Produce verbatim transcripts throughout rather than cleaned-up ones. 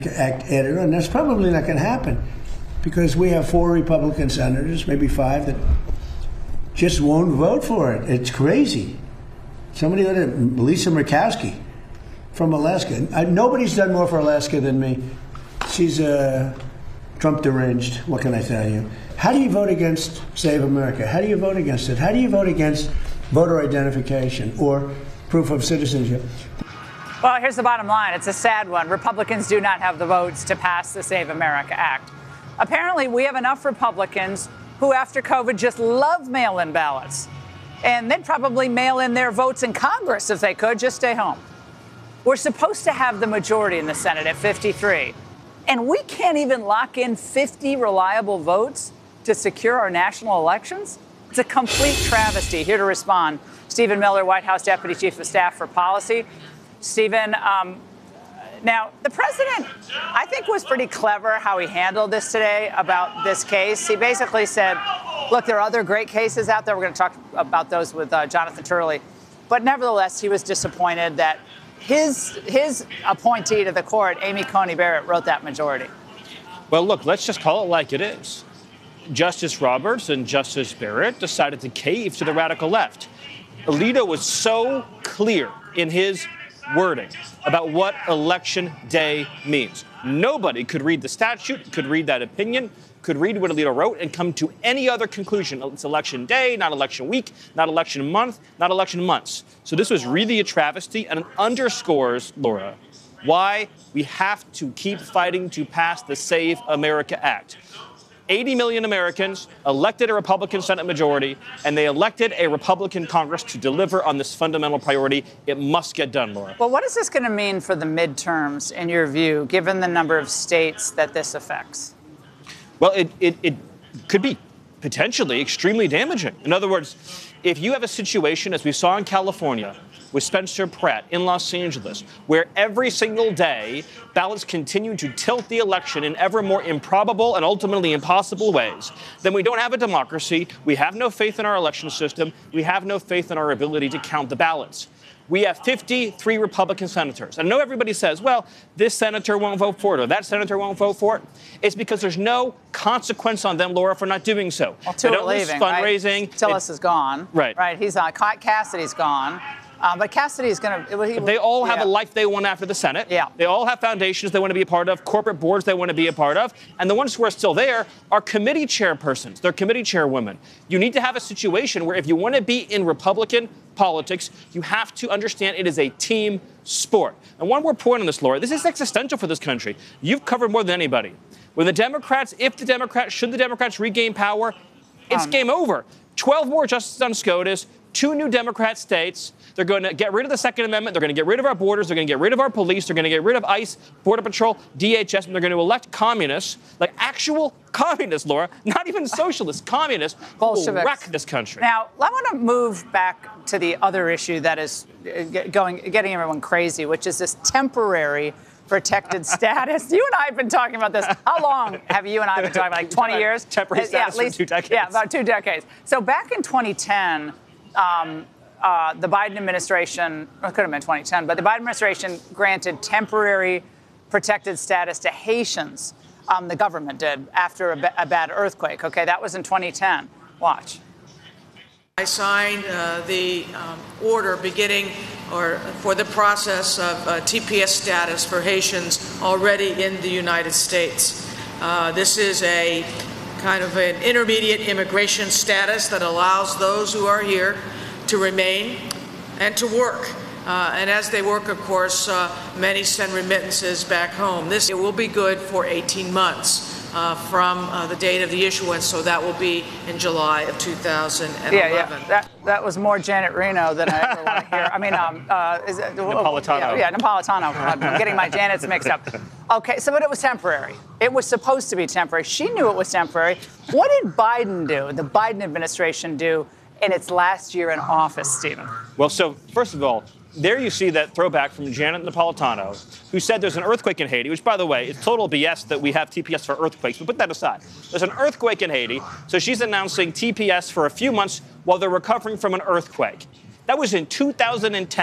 Act added on. That's probably not going to happen because we have four Republican senators, maybe five, that just won't vote for it. It's crazy. Somebody ought to, Lisa Murkowski from Alaska. I, nobody's done more for Alaska than me. She's uh, Trump deranged. What can I tell you? How do you vote against Save America? How do you vote against it? How do you vote against voter identification or proof of citizenship? Well, here's the bottom line. It's a sad one. Republicans do not have the votes to pass the Save America Act. Apparently, we have enough Republicans who, after COVID, just love mail-in ballots. And they'd probably mail in their votes in Congress if they could, just stay home. We're supposed to have the majority in the Senate at fifty-three. And we can't even lock in fifty reliable votes to secure our national elections? It's a complete travesty. Here to respond, Stephen Miller, White House Deputy Chief of Staff for Policy. Stephen, um, now, the president, I think, was pretty clever how he handled this today about this case. He basically said, look, there are other great cases out there. We're going to talk about those with uh, Jonathan Turley. But nevertheless, he was disappointed that his his appointee to the court, Amy Coney Barrett, wrote that majority. Well, look, let's just call it like it is. Justice Roberts and Justice Barrett decided to cave to the radical left. Alito was so clear in his wording about what election day means. Nobody could read the statute, could read that opinion, could read what Alito wrote and come to any other conclusion. It's election day, not election week, not election month, not election months. So this was really a travesty, and it underscores, Laura, why we have to keep fighting to pass the Save America Act. eighty million Americans elected a Republican Senate majority, and they elected a Republican Congress to deliver on this fundamental priority. It must get done, Laura. Well, what is this going to mean for the midterms, in your view, given the number of states that this affects? Well, it, it, it could be potentially extremely damaging. In other words, if you have a situation, as we saw in California, with Spencer Pratt in Los Angeles, where every single day ballots continue to tilt the election in ever more improbable and ultimately impossible ways, then we don't have a democracy, we have no faith in our election system, we have no faith in our ability to count the ballots. We have fifty-three Republican senators. I know everybody says, well, this senator won't vote for it or that senator won't vote for it. It's because there's no consequence on them, Laura, for not doing so. Well, two they are leaving, fundraising. Right? Tillis is gone. Right. Right. He's on. Cassidy's gone. Um, but Cassidy is going to... They all have yeah. a life they want after the Senate. Yeah. They all have foundations they want to be a part of, corporate boards they want to be a part of. And the ones who are still there are committee chairpersons. They're committee chairwomen. You need to have a situation where if you want to be in Republican politics, you have to understand it is a team sport. And one more point on this, Laura. This is existential for this country. You've covered more than anybody. When the Democrats, if the Democrats, should the Democrats regain power, it's um, game over. twelve more justices on SCOTUS, two new Democrat states. They're going to get rid of the Second Amendment. They're going to get rid of our borders. They're going to get rid of our police. They're going to get rid of ICE, Border Patrol, D H S, and they're going to elect communists, like actual communists, Laura, not even socialists, communists, who will wreck this country. Now, I want to move back to the other issue that is going, getting everyone crazy, which is this temporary protected status. You and I have been talking about this. How long have you and I been talking about? Like twenty years? Temporary status yeah, at least, for two decades. Yeah, about two decades. So back in twenty ten, um, uh, the Biden administration, well, it could have been twenty ten, but the Biden administration granted temporary protected status to Haitians. Um, the government did after a, ba- a bad earthquake. Okay, that was in twenty ten. Watch. I signed uh, the um, order beginning or for the process of uh, T P S status for Haitians already in the United States. Uh, this is a kind of an intermediate immigration status that allows those who are here to remain and to work. Uh, and as they work, of course, uh, many send remittances back home. This it will be good for eighteen months. Uh, from uh, the date of the issuance, so that will be in July of two thousand eleven. Yeah, yeah. That that was more Janet Reno than I ever want to hear. I mean, um, uh, is it, Napolitano. Yeah, yeah, Napolitano. I'm getting my Janets mixed up. Okay, so but it was temporary. It was supposed to be temporary. She knew it was temporary. What did Biden do? The Biden administration do in its last year in office, Stephen? Well, so first of all, there you see that throwback from Janet Napolitano, who said there's an earthquake in Haiti, which, by the way, is total B S that we have T P S for earthquakes, but put that aside. There's an earthquake in Haiti, so she's announcing T P S for a few months while they're recovering from an earthquake. That was in two thousand ten.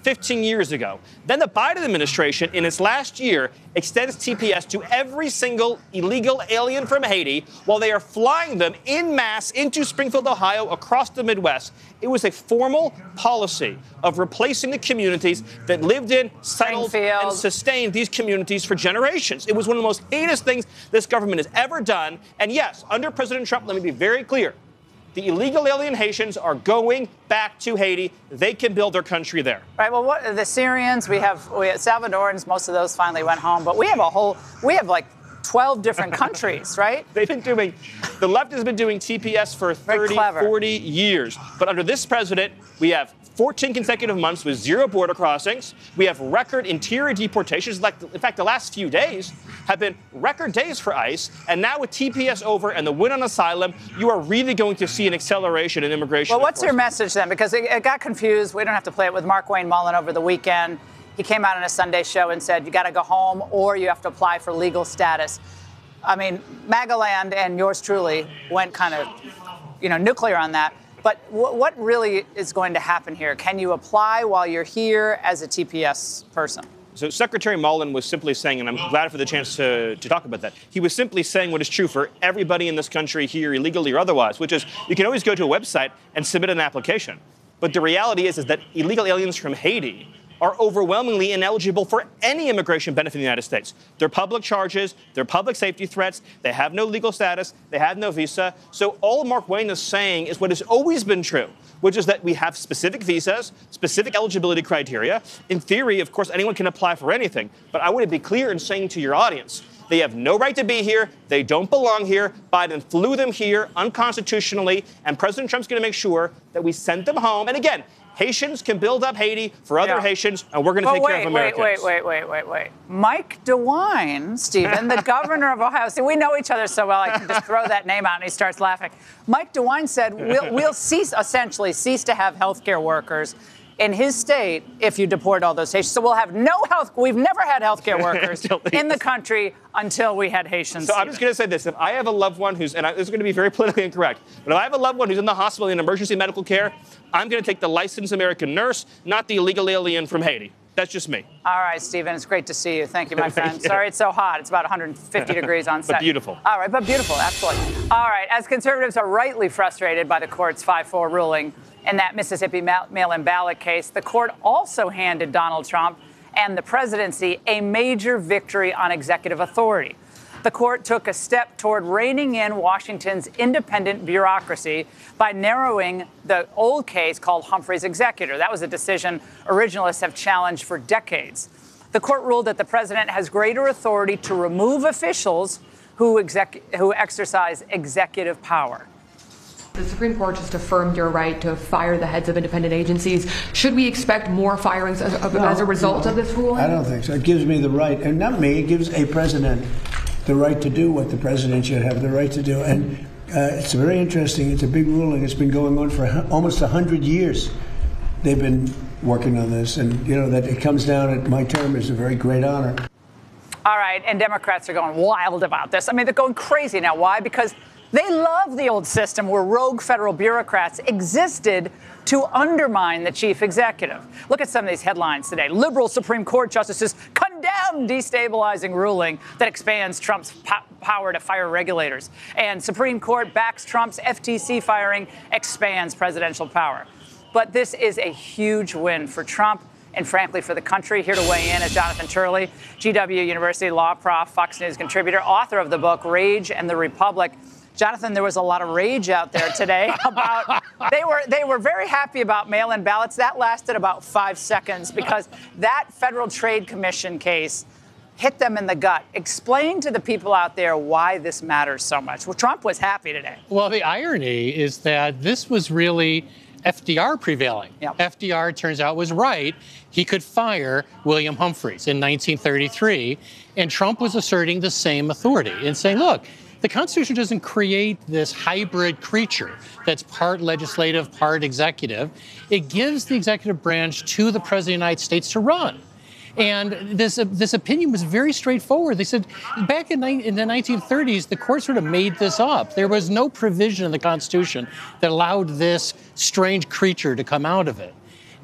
fifteen years ago. Then the Biden administration, in its last year, extends T P S to every single illegal alien from Haiti while they are flying them en masse into Springfield, Ohio, across the Midwest. It was a formal policy of replacing the communities that lived in, settled, and sustained these communities for generations. It was one of the most heinous things this government has ever done. And yes, under President Trump, let me be very clear. The illegal alien Haitians are going back to Haiti. They can build their country there. Right. Well, what, the Syrians, we have, we have Salvadorans. Most of those finally went home. But we have a whole, we have like twelve different countries, right? They've been doing, the left has been doing T P S for thirty, forty years. But under this president, we have fourteen consecutive months with zero border crossings. We have record interior deportations. Like, in fact, the last few days have been record days for ICE. And now with T P S over and the win on asylum, you are really going to see an acceleration in immigration. Well, what's your message then? Because it, it got confused. We don't have to play it with Mark Wayne Mullen over the weekend. He came out on a Sunday show and said, you got to go home or you have to apply for legal status. I mean, MAGAland and yours truly went kind of, you know, nuclear on that. But w- what really is going to happen here? Can you apply while you're here as a T P S person? So Secretary Mullen was simply saying, and I'm glad for the chance to, to talk about that, he was simply saying what is true for everybody in this country here, illegally or otherwise, which is you can always go to a website and submit an application. But the reality is, is that illegal aliens from Haiti are overwhelmingly ineligible for any immigration benefit in the United States. They're public charges, they're public safety threats, they have no legal status, they have no visa. So all Mark Wayne is saying is what has always been true, which is that we have specific visas, specific eligibility criteria. In theory, of course, anyone can apply for anything. But I want to be clear in saying to your audience, they have no right to be here. They don't belong here. Biden flew them here unconstitutionally. And President Trump's going to make sure that we send them home. And again, Haitians can build up Haiti for other yeah. Haitians, and we're going to take wait, care of Americans. Wait, wait, wait, wait, wait, wait. Mike DeWine, Stephen, the governor of Ohio. See, we know each other so well, I can just throw that name out, and he starts laughing. Mike DeWine said we'll, we'll cease, essentially, cease to have health care workers in his state if you deport all those Haitians. So we'll have no health. We've never had health care workers in the country until we had Haitians. So I'm just going to say this. If I have a loved one who's, and I, this is going to be very politically incorrect, but if I have a loved one who's in the hospital in emergency medical care, I'm going to take the licensed American nurse, not the illegal alien from Haiti. That's just me. All right, Stephen, it's great to see you. Thank you, my friend. yeah. Sorry it's so hot. It's about one hundred fifty degrees on set. But beautiful. All right, but beautiful, absolutely. All right, as conservatives are rightly frustrated by the court's five four ruling in that Mississippi mail-in ballot case, the court also handed Donald Trump and the presidency a major victory on executive authority. The court took a step toward reining in Washington's independent bureaucracy by narrowing the old case called Humphrey's Executor. That was a decision originalists have challenged for decades. The court ruled that the president has greater authority to remove officials who, exec- who exercise executive power. The Supreme Court just affirmed your right to fire the heads of independent agencies. Should we expect more firings as, no, as a result no, of this ruling? I don't think so. It gives me the right, and not me, it gives a president the right to do what the president should have the right to do. And uh, it's very interesting. It's a big ruling. It's been going on for almost one hundred years. They've been working on this. And, you know, that it comes down at my term is a very great honor. All right. And Democrats are going wild about this. I mean, they're going crazy now. Why? Because they love the old system where rogue federal bureaucrats existed to undermine the chief executive. Look at some of these headlines today. Liberal Supreme Court justices condemn destabilizing ruling that expands Trump's po- power to fire regulators. And Supreme Court backs Trump's F T C firing, expands presidential power. But this is a huge win for Trump and, frankly, for the country. Here to weigh in is Jonathan Turley, G W University law prof, Fox News contributor, author of the book Rage and the Republic. Jonathan, there was a lot of rage out there today about they were they were very happy about mail-in ballots. That lasted about five seconds because that Federal Trade Commission case hit them in the gut. Explain to the people out there why this matters so much. Well, Trump was happy today. Well, the irony is that this was really F D R prevailing. Yep. F D R, it turns out, was right. He could fire William Humphreys in nineteen thirty-three, and Trump was asserting the same authority and saying, look, the Constitution doesn't create this hybrid creature that's part legislative, part executive. It gives the executive branch to the President of the United States to run. And this uh, this opinion was very straightforward. They said back in, in the nineteen thirties, the court sort of made this up. There was no provision in the Constitution that allowed this strange creature to come out of it.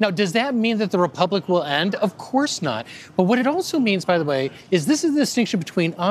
Now, does that mean that the republic will end? Of course not. But what it also means, by the way, is this is the distinction between